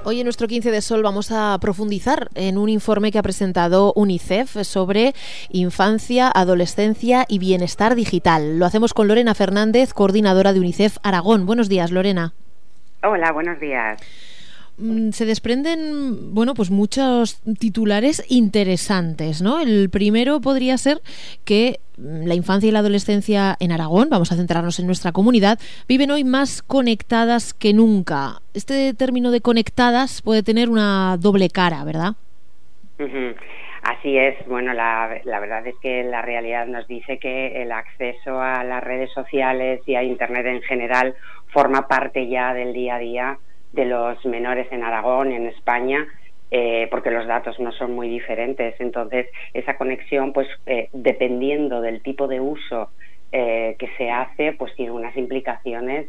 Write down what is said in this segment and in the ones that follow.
Hoy en nuestro 15 de Sol vamos a profundizar en un informe que ha presentado UNICEF sobre infancia, adolescencia y bienestar digital. Lo hacemos con Lorena Fernández, coordinadora de UNICEF Aragón. Buenos días, Lorena. Hola, buenos días. Se desprenden, pues muchos titulares interesantes, ¿no? El primero podría ser que la infancia y la adolescencia en Aragón, vamos a centrarnos en nuestra comunidad, viven hoy más conectadas que nunca. Este término de conectadas puede tener una doble cara, ¿verdad? Así es. Bueno, la verdad es que la realidad nos dice que el acceso a las redes sociales y a Internet en general forma parte ya del día a día de los menores en Aragón, en España, porque los datos no son muy diferentes. Entonces, esa conexión, dependiendo del tipo de uso que se hace, pues tiene unas implicaciones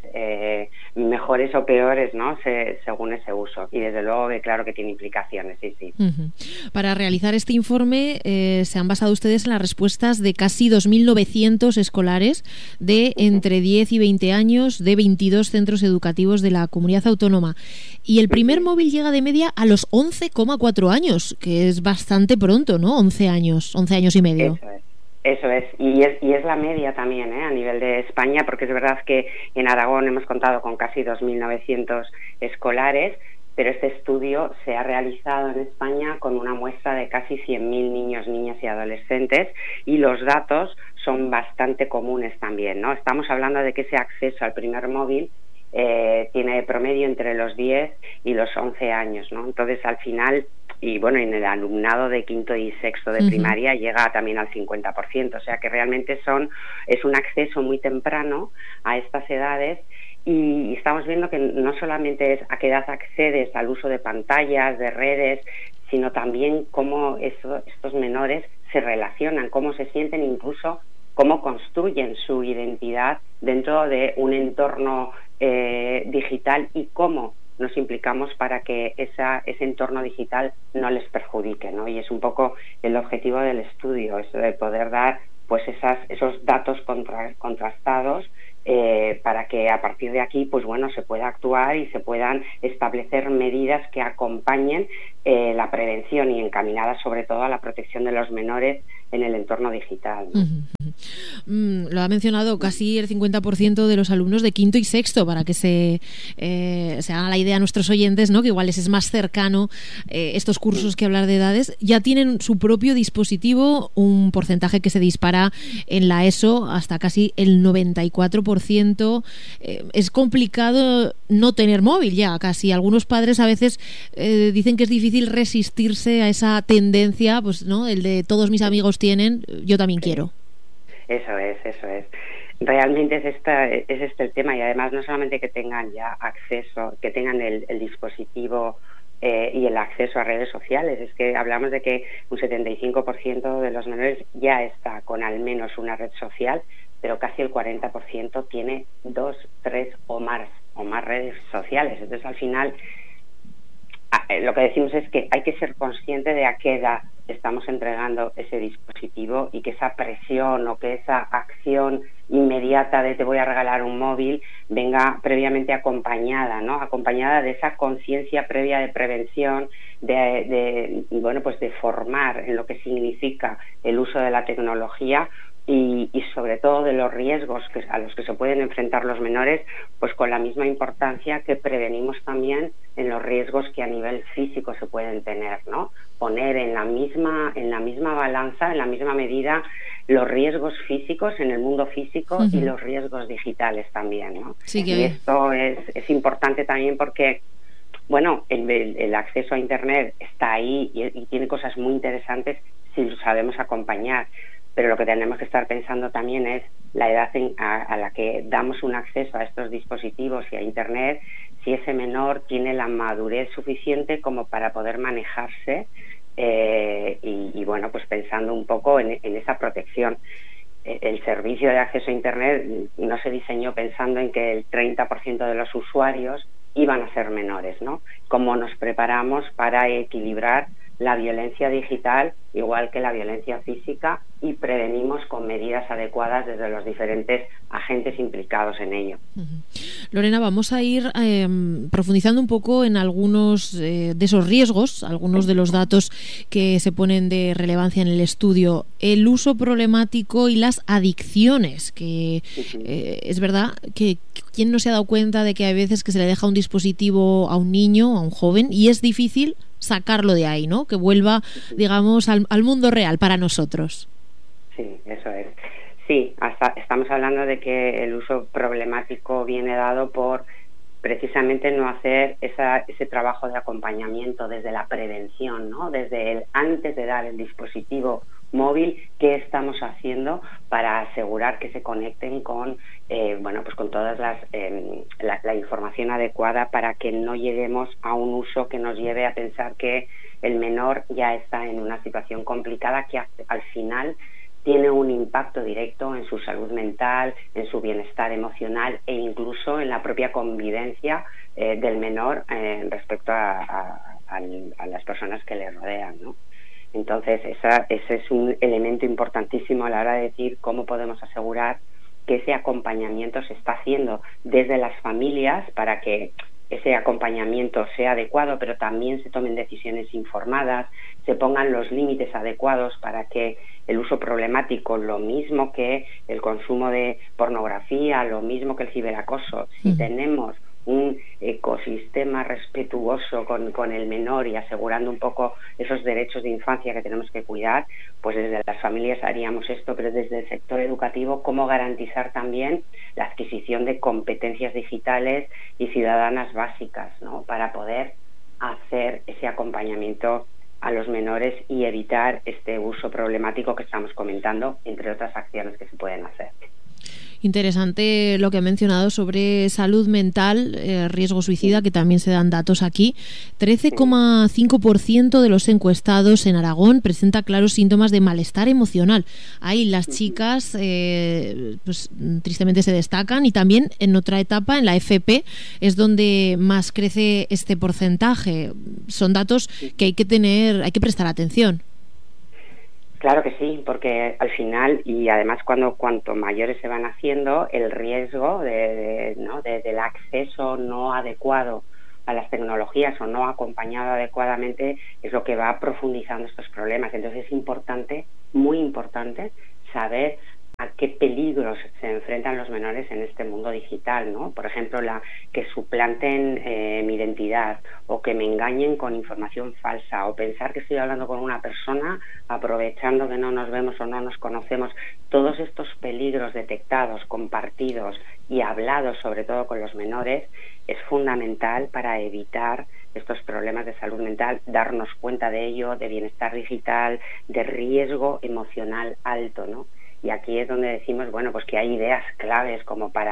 mejores o peores, ¿no? Según ese uso. Y desde luego que claro que tiene implicaciones, sí. Para realizar este informe se han basado ustedes en las respuestas de casi 2.900 escolares de entre 10 y 20 años de 22 centros educativos de la comunidad autónoma. Y el primer móvil llega de media a los 11,4 años, que es bastante pronto, ¿no? 11 años y medio. Eso es, y es la media también, a nivel de España, porque es verdad que en Aragón hemos contado con casi 2.900 escolares, pero este estudio se ha realizado en España con una muestra de casi 100.000 niños, niñas y adolescentes, y los datos son bastante comunes también, ¿no? Estamos hablando de que ese acceso al primer móvil tiene promedio entre los 10 y los 11 años, ¿no? Entonces, al final, y bueno, en el alumnado de quinto y sexto de primaria llega también al 50%, o sea que realmente es un acceso muy temprano a estas edades, y estamos viendo que no solamente es a qué edad accedes al uso de pantallas, de redes, sino también cómo estos menores se relacionan, cómo se sienten, incluso cómo construyen su identidad dentro de un entorno digital, y cómo nos implicamos para que ese entorno digital no les perjudique, ¿no? Y es un poco el objetivo del estudio, eso de poder dar pues esos datos contrastados para que a partir de aquí se pueda actuar y se puedan establecer medidas que acompañen la prevención y encaminadas sobre todo a la protección de los menores en el entorno digital, ¿no? Lo ha mencionado casi el 50% de los alumnos de quinto y sexto, para que se hagan la idea a nuestros oyentes, ¿no? Que igual les es más cercano estos cursos que hablar de edades. Ya tienen su propio dispositivo, un porcentaje que se dispara en la ESO hasta casi el 94%. Es complicado no tener móvil ya, casi. Algunos padres a veces dicen que es difícil resistirse a esa tendencia, pues, ¿no? El de todos mis amigos tienen, yo también quiero. Eso es. Realmente es este el tema, y además no solamente que tengan ya acceso, que tengan el dispositivo y el acceso a redes sociales, es que hablamos de que un 75% de los menores ya está con al menos una red social, pero casi el 40% tiene 2, 3 o más redes sociales. Entonces, al final, lo que decimos es que hay que ser consciente de a qué edad estamos entregando ese dispositivo, y que esa presión o que esa acción inmediata de te voy a regalar un móvil venga previamente acompañada, ¿no? Acompañada de esa conciencia previa de prevención, de formar en lo que significa el uso de la tecnología, y sobre todo de los riesgos a los que se pueden enfrentar los menores, pues con la misma importancia que prevenimos también en los riesgos que a nivel físico se pueden tener, ¿no? Poner en la misma balanza, en la misma medida, los riesgos físicos en el mundo físico y los riesgos digitales también, ¿no? Sí, y esto es importante también porque el acceso a Internet está ahí y tiene cosas muy interesantes si lo sabemos acompañar. Pero lo que tenemos que estar pensando también es la edad a la que damos un acceso a estos dispositivos y a Internet, si ese menor tiene la madurez suficiente como para poder manejarse pensando un poco en esa protección. El servicio de acceso a Internet no se diseñó pensando en que el 30% de los usuarios iban a ser menores, ¿no? ¿Cómo nos preparamos para equilibrar la violencia digital igual que la violencia física y prevenimos con medidas adecuadas desde los diferentes agentes implicados en ello? Lorena, vamos a ir profundizando un poco en algunos de esos riesgos, algunos de los datos que se ponen de relevancia en el estudio. El uso problemático y las adicciones, que es verdad que ¿quién no se ha dado cuenta de que hay veces que se le deja un dispositivo a un niño, a un joven, y es difícil sacarlo de ahí, ¿no? Que vuelva, digamos, al mundo real para nosotros. Sí, eso es. Sí, estamos hablando de que el uso problemático viene dado por precisamente no hacer ese trabajo de acompañamiento desde la prevención, ¿no? Desde el antes de dar el dispositivo móvil, qué estamos haciendo para asegurar que se conecten con pues con todas la información adecuada para que no lleguemos a un uso que nos lleve a pensar que el menor ya está en una situación complicada que al final tiene un impacto directo en su salud mental, en su bienestar emocional e incluso en la propia convivencia del menor respecto a las personas que le rodean, ¿no? Entonces, ese es un elemento importantísimo a la hora de decir cómo podemos asegurar que ese acompañamiento se está haciendo desde las familias para que ese acompañamiento sea adecuado, pero también se tomen decisiones informadas, se pongan los límites adecuados para que el uso problemático, lo mismo que el consumo de pornografía, lo mismo que el ciberacoso, si tenemos un ecosistema respetuoso con el menor y asegurando un poco esos derechos de infancia que tenemos que cuidar, pues desde las familias haríamos esto, pero desde el sector educativo, cómo garantizar también la adquisición de competencias digitales y ciudadanas básicas, ¿no? Para poder hacer ese acompañamiento a los menores y evitar este uso problemático que estamos comentando, entre otras acciones que se pueden hacer. Interesante lo que ha mencionado sobre salud mental, riesgo suicida, que también se dan datos aquí. 13,5% de los encuestados en Aragón presenta claros síntomas de malestar emocional. Ahí las chicas pues tristemente se destacan, y también en otra etapa, en la FP, es donde más crece este porcentaje. Son datos que hay que prestar atención. Claro que sí, porque al final, y además cuanto mayores se van haciendo, el riesgo del acceso no adecuado a las tecnologías o no acompañado adecuadamente es lo que va profundizando estos problemas. Entonces es importante, muy importante, saber a qué peligros se enfrentan los menores en este mundo digital, ¿no? Por ejemplo, que suplanten mi identidad, o que me engañen con información falsa, o pensar que estoy hablando con una persona aprovechando que no nos vemos o no nos conocemos. Todos estos peligros detectados, compartidos y hablados sobre todo con los menores es fundamental para evitar estos problemas de salud mental, darnos cuenta de ello, de bienestar digital, de riesgo emocional alto, ¿no? Y aquí es donde decimos, bueno, pues que hay ideas claves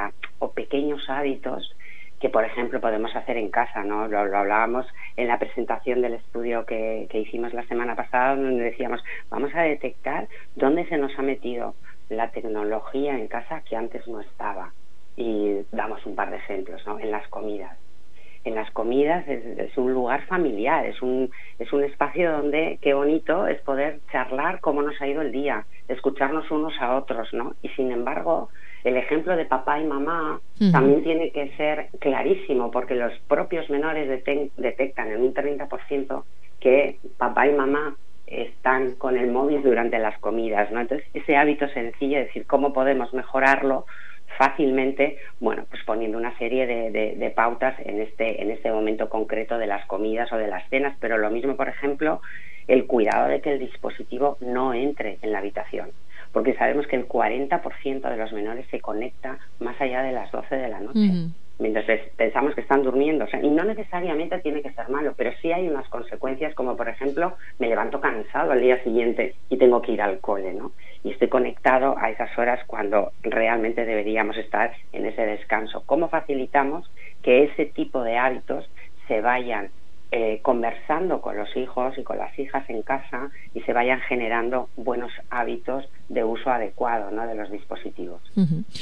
o pequeños hábitos que, por ejemplo, podemos hacer en casa, ¿no? Lo hablábamos en la presentación del estudio que hicimos la semana pasada, donde decíamos, vamos a detectar dónde se nos ha metido la tecnología en casa que antes no estaba. Y damos un par de ejemplos, ¿no? En las comidas. En las comidas es un lugar familiar, es un espacio donde qué bonito es poder charlar cómo nos ha ido el día, escucharnos unos a otros, ¿no? Y sin embargo, el ejemplo de papá y mamá también tiene que ser clarísimo, porque los propios menores detectan en un 30% que papá y mamá están con el móvil durante las comidas, ¿no? Entonces, ese hábito sencillo, es decir, cómo podemos mejorarlo fácilmente, bueno, pues poniendo una serie de pautas en este momento concreto de las comidas o de las cenas, pero lo mismo, por ejemplo, el cuidado de que el dispositivo no entre en la habitación, porque sabemos que el 40% de los menores se conecta más allá de las 12 de la noche. Entonces pensamos que están durmiendo, o sea, y no necesariamente tiene que ser malo, pero sí hay unas consecuencias, como por ejemplo, me levanto cansado al día siguiente y tengo que ir al cole, ¿no? Y estoy conectado a esas horas cuando realmente deberíamos estar en ese descanso. ¿Cómo facilitamos que ese tipo de hábitos se vayan conversando con los hijos y con las hijas en casa y se vayan generando buenos hábitos de uso adecuado, ¿no?, de los dispositivos?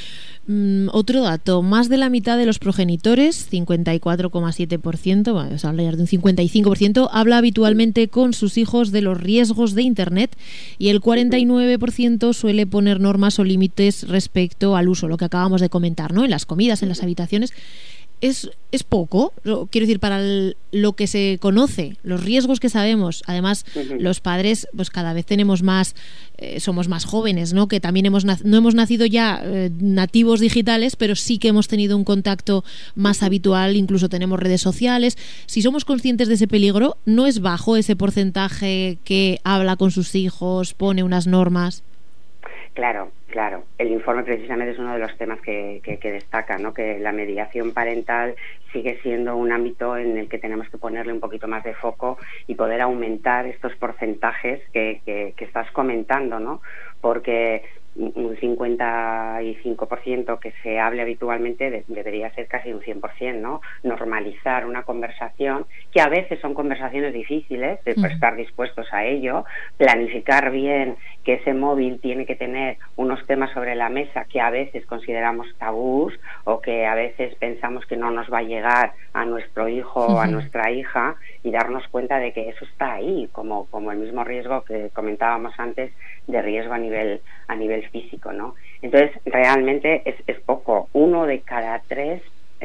Otro dato, más de la mitad de los progenitores, 54,7%, vamos a hablar de un 55%, habla habitualmente con sus hijos de los riesgos de Internet, y el 49% suele poner normas o límites respecto al uso, lo que acabamos de comentar, ¿no? En las comidas, en las habitaciones. Es poco, quiero decir, para lo que se conoce, los riesgos que sabemos. Además, los padres, pues cada vez tenemos más, somos más jóvenes, ¿no? Que también no hemos nacido ya nativos digitales, pero sí que hemos tenido un contacto más habitual, incluso tenemos redes sociales. Si somos conscientes de ese peligro, ¿no es bajo ese porcentaje que habla con sus hijos, pone unas normas? Claro. El informe precisamente es uno de los temas que destaca, ¿no? Que la mediación parental sigue siendo un ámbito en el que tenemos que ponerle un poquito más de foco y poder aumentar estos porcentajes que estás comentando, ¿no? Porque un 55% que se hable habitualmente debería ser casi un 100%, ¿no? Normalizar una conversación, que a veces son conversaciones difíciles, de estar dispuestos a ello, planificar bien que ese móvil tiene que tener unos temas sobre la mesa que a veces consideramos tabús o que a veces pensamos que no nos va a llegar a nuestro hijo o a nuestra hija, y darnos cuenta de que eso está ahí, como el mismo riesgo que comentábamos antes, de riesgo a nivel físico, ¿no? Entonces, realmente es poco. 1 de cada 3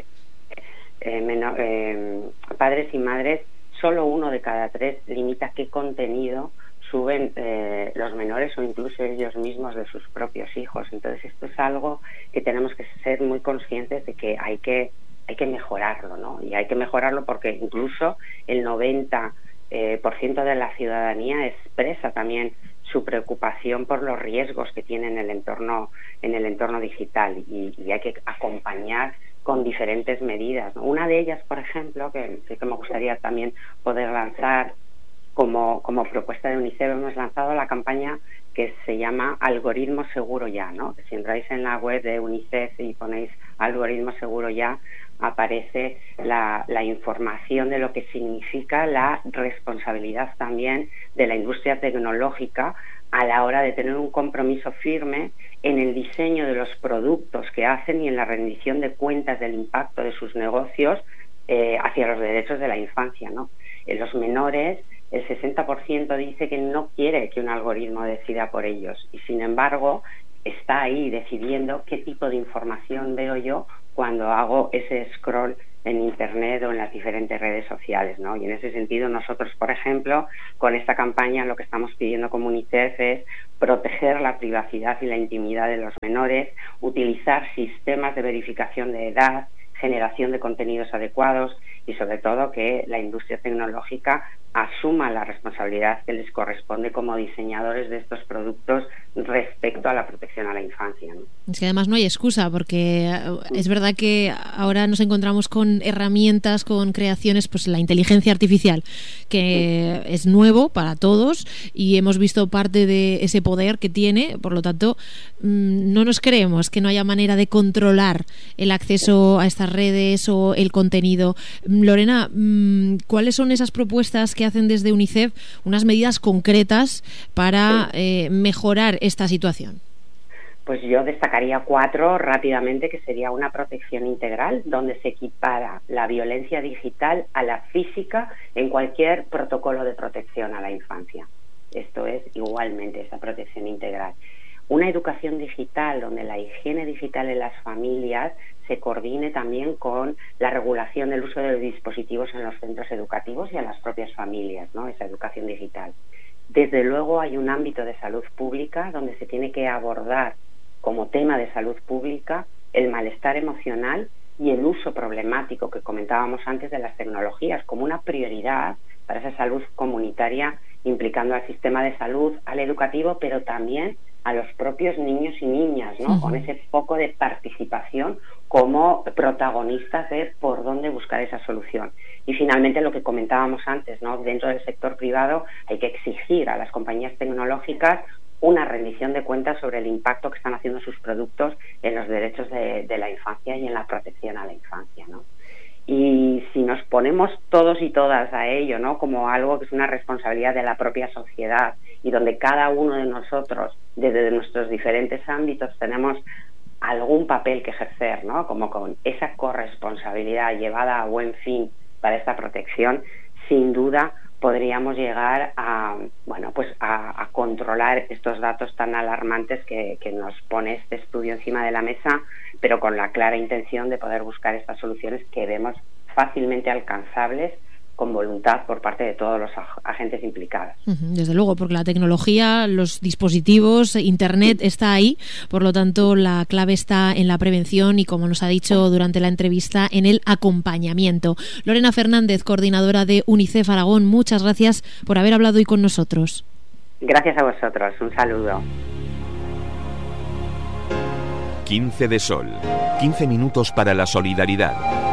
padres y madres, solo 1 de cada 3 limita qué contenido suben los menores o incluso ellos mismos de sus propios hijos. Entonces, esto es algo que tenemos que ser muy conscientes de que hay que mejorarlo, ¿no? Y hay que mejorarlo porque incluso el 90% de la ciudadanía expresa también su preocupación por los riesgos que tiene en el entorno digital, y hay que acompañar con diferentes medidas, ¿no? Una de ellas, por ejemplo, que sí que me gustaría también poder lanzar como propuesta de UNICEF, hemos lanzado la campaña que se llama Algoritmo Seguro Ya, ¿no? Si entráis en la web de UNICEF y ponéis Algoritmo Seguro Ya, aparece la información de lo que significa la responsabilidad también de la industria tecnológica a la hora de tener un compromiso firme en el diseño de los productos que hacen y en la rendición de cuentas del impacto de sus negocios hacia los derechos de la infancia, ¿no? En los menores, el 60% dice que no quiere que un algoritmo decida por ellos, y sin embargo está ahí decidiendo qué tipo de información veo yo cuando hago ese scroll en Internet o en las diferentes redes sociales, ¿no? Y en ese sentido nosotros, por ejemplo, con esta campaña lo que estamos pidiendo como UNICEF es proteger la privacidad y la intimidad de los menores, utilizar sistemas de verificación de edad, generación de contenidos adecuados y sobre todo que la industria tecnológica asuma la responsabilidad que les corresponde como diseñadores de estos productos respecto a la protección a la infancia, ¿no? Es que además no hay excusa, porque es verdad que ahora nos encontramos con herramientas, con creaciones, pues la inteligencia artificial, que es nuevo para todos y hemos visto parte de ese poder que tiene. Por lo tanto, no nos creemos que no haya manera de controlar el acceso a estas redes o el contenido. Lorena, ¿cuáles son esas propuestas que hacen desde UNICEF, unas medidas concretas para mejorar esta situación? Pues yo destacaría 4 rápidamente, que sería una protección integral, donde se equipara la violencia digital a la física en cualquier protocolo de protección a la infancia. Esto es igualmente esa protección integral. Una educación digital donde la higiene digital en las familias se coordine también con la regulación del uso de los dispositivos en los centros educativos y en las propias familias, ¿no? Esa educación digital. Desde luego hay un ámbito de salud pública donde se tiene que abordar como tema de salud pública el malestar emocional y el uso problemático que comentábamos antes de las tecnologías como una prioridad para esa salud comunitaria, implicando al sistema de salud, al educativo, pero también a los propios niños y niñas, ¿no? Con ese foco de participación como protagonistas de por dónde buscar esa solución. Y finalmente lo que comentábamos antes, ¿no? Dentro del sector privado hay que exigir a las compañías tecnológicas una rendición de cuentas sobre el impacto que están haciendo sus productos en los derechos de la infancia y en la protección a la infancia, ¿no? Y si nos ponemos todos y todas a ello, ¿no? Como algo que es una responsabilidad de la propia sociedad y donde cada uno de nosotros, desde nuestros diferentes ámbitos, tenemos algún papel que ejercer, ¿no? Como con esa corresponsabilidad llevada a buen fin para esta protección, sin duda podríamos llegar a, bueno, pues a controlar estos datos tan alarmantes que nos pone este estudio encima de la mesa, pero con la clara intención de poder buscar estas soluciones que vemos fácilmente alcanzables con voluntad por parte de todos los agentes implicados. Desde luego, porque la tecnología, los dispositivos, Internet está ahí, por lo tanto la clave está en la prevención y, como nos ha dicho durante la entrevista, en el acompañamiento. Lorena Fernández, coordinadora de UNICEF Aragón, muchas gracias por haber hablado hoy con nosotros. Gracias a vosotros, un saludo. 15 de Sol, 15 minutos para la solidaridad.